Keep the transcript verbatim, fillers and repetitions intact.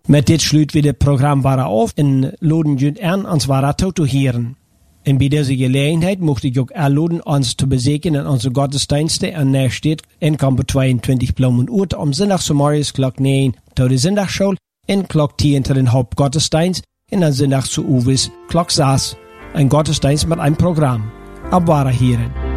Met dit sluit weer het programma waren af en loden jullie aan ons waren toe te horen. En bij deze gelegenheid mocht ik ook aanloden ons te bezoeken in onze godsdiensten en Nijstedt in kamp tweeëntwintig Bloemen-Oert om zondagsmorgens klok negen tot de zondagschool en klok tien tot een hoofdgodsdienst en dan zondags zu Uwes klok zes een godsdienst met een programma. Abwaren hierin.